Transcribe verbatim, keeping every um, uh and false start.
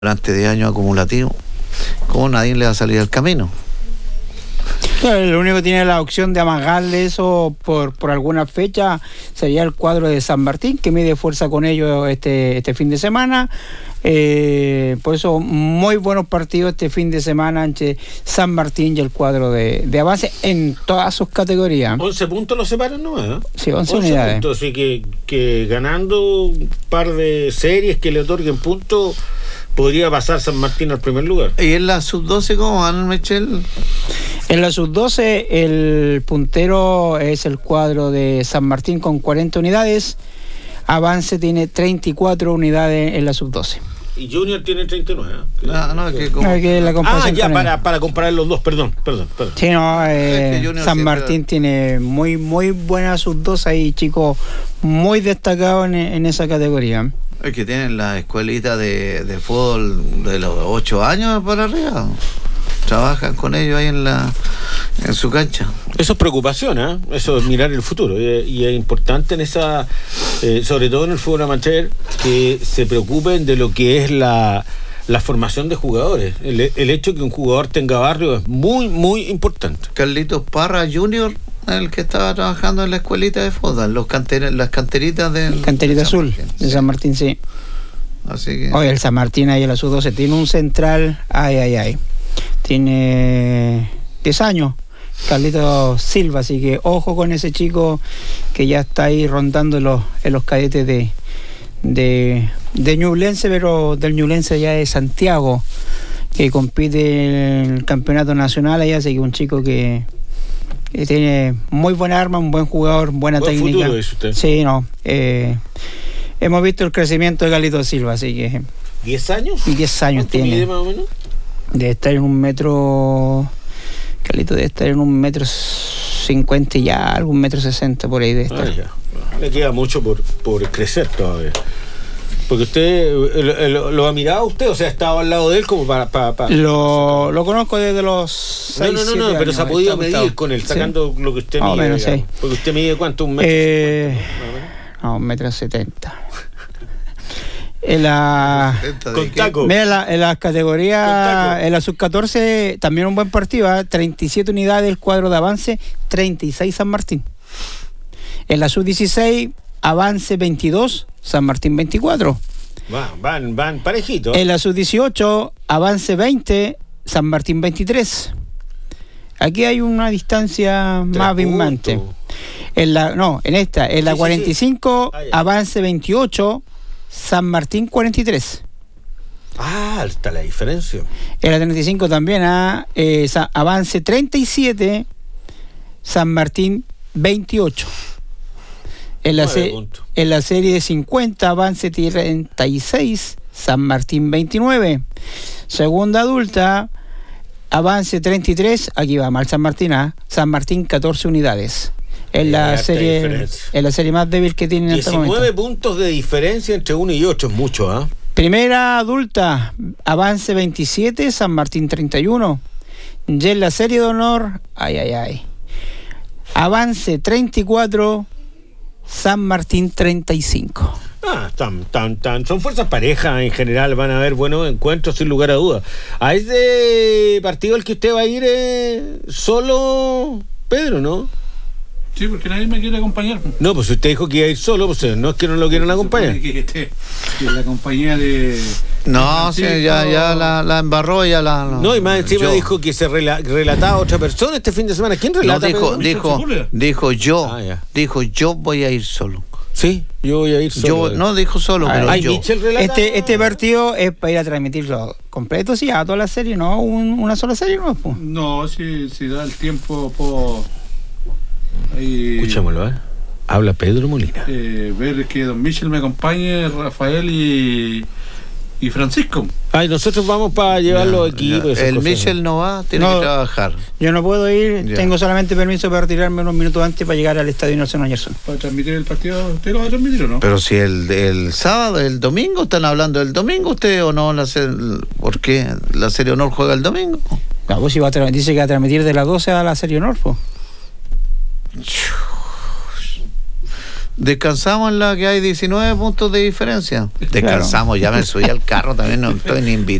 durante diez años acumulativos, ¿cómo nadie le va a salir al camino? Claro, lo único que tiene la opción de amagarle eso por, por alguna fecha sería el cuadro de San Martín, que mide fuerza con ellos este, este fin de semana. Eh, por eso, muy buenos partidos este fin de semana entre San Martín y el cuadro de, de Avance en todas sus categorías. once puntos los separan, ¿no? ¿Eh? Sí, once, once unidades. Puntos, así que, que ganando un par de series que le otorguen puntos, podría pasar San Martín al primer lugar. ¿Y en la sub doce cómo van, Michel? En la sub doce el puntero es el cuadro de San Martín con cuarenta unidades. Avance tiene treinta y cuatro unidades en la sub doce. Y Junior tiene treinta y nueve. ¿eh? No, no, es que como... No, es que la ah, ya, para, para comparar los dos, perdón, perdón, perdón. Sí, no, eh, es que San Martín tiene muy, muy buena sub doce ahí, chicos, muy destacados en, en esa categoría. Es que tienen la escuelita de, de fútbol de los ocho años para arriba. Trabajan con ellos ahí en la en su cancha. Eso es preocupación, ¿eh? Eso es mirar el futuro. Y, y es importante en esa, eh, sobre todo en el fútbol amateur, que se preocupen de lo que es la, la formación de jugadores. El, el hecho de que un jugador tenga barrio es muy, muy importante. Carlitos Parra junior, el que estaba trabajando en la escuelita de fútbol, los canter, las canteritas del Canterita de Azul, Martín, de sí. San Martín, sí. Así que... Oye, el San Martín ahí en la sub doce tiene un central, ay, ay, ay. Tiene diez años, Carlitos Silva, así que ojo con ese chico que ya está ahí rondando en los, en los cadetes de, de, de Ñublense, pero del Ñublense ya de Santiago, que compite en el campeonato nacional allá, así que un chico que, que tiene muy buena arma, un buen jugador, buena Buen técnica. futuro, dice usted. Sí, no. Eh, hemos visto el crecimiento de Carlitos Silva, así que... ¿diez años? Y diez años ¿Cuánto tiene. mide más o menos? Debe estar en un metro... Carlito debe estar en un metro cincuenta y ya, algún metro sesenta por ahí debe estar. Ah, ya. Le queda mucho por, por crecer todavía. Porque usted, lo, lo, ¿lo ha mirado usted? O sea, ha estado al lado de él como para... para, para Lo, lo conozco desde los seis, No, no, no, no, siete pero años, se ha podido está medir gustado. con él, sacando sí. Lo que usted Más o mide. menos, sí. Porque usted mide ¿cuánto? ¿Un metro Eh, cincuenta? no, un metro setenta. En la... Con taco. Mira, en la, en la categoría, en la sub catorce, también un buen partido, ¿eh? treinta y siete unidades el cuadro de Avance, treinta y seis San Martín. En la sub dieciséis, Avance veintidós, San Martín veinticuatro. Van, van, van parejitos. En la sub dieciocho, Avance veinte, San Martín veintitrés. Aquí hay una distancia Tres más bimante. En la, no, en esta, en la Sí, sí, cuarenta y cinco, sí. Ah, ya. Avance veintiocho, San Martín cuarenta y tres. Ah, está la diferencia. En la treinta y cinco también a eh, Avance treinta y siete, San Martín veintiocho. En la, se, en la serie de cincuenta, Avance treinta y seis, San Martín veintinueve. Segunda adulta, Avance treinta y tres, aquí va mal San Martín A, San Martín catorce unidades. En la serie en la serie más débil que tienen en este momento. diecinueve puntos de diferencia entre uno y ocho, es mucho, ¿ah? ¿eh? Primera adulta, Avance veintisiete, San Martín treinta y uno. Y en la serie de honor, ay, ay, ay. Avance treinta y cuatro, San Martín treinta y cinco. Ah, tan, tan, tan. Son fuerzas parejas en general, van a haber buenos encuentros sin lugar a dudas. A ese partido al que usted va a ir eh, solo, Pedro, ¿no? Sí, porque nadie me quiere acompañar. No, pues usted dijo que iba a ir solo, pues no es que no lo quieran acompañar. Que, que, que la compañía de... No, sí, ya, ya la, la embarró, ya la... la No, y más encima yo. dijo que se rela, relataba a otra persona este fin de semana. ¿Quién relata? No, dijo, Pedro? dijo, dijo yo, Ah, ya. dijo yo voy a ir solo. Sí, yo voy a ir solo. Yo no dijo solo, Ah, pero Ay, yo. Michel relata. Este, este partido es para ir a transmitirlo completo, sí, a toda la serie, no un, una sola serie, no. Pues. No, si, si da el tiempo, puedo... Ahí, Escuchémoslo, ¿eh? Habla Pedro Molina. eh, ver que don Michel me acompañe, Rafael y, y Francisco. Ay, nosotros vamos para llevar los Ya, equipos. ya. El Michel no va, tiene No. que trabajar. Yo no puedo ir, Ya. tengo solamente permiso para retirarme unos minutos antes para llegar al estadio Nelson Ayerson. ¿Para transmitir el partido? ¿Usted lo va a transmitir o no? Pero si el, el sábado, el domingo, están hablando del domingo, usted o no, la ser, ¿por qué? ¿La serie honor juega el domingo? No, pues si va a tra- dice que va a transmitir de las doce a la serie honor, pues. Descansamos en la que hay diecinueve puntos de diferencia. Descansamos, ya me subí al carro también, no estoy ni invitado.